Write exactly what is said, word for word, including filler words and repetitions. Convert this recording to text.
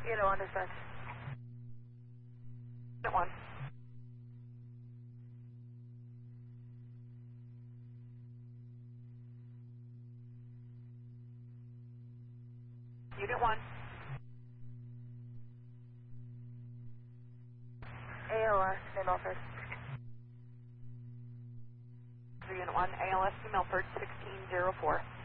Unit one, dispatch. Unit one. Unit one. A L S, New Milford. Unit one, A L S to Milford, sixteen zero four.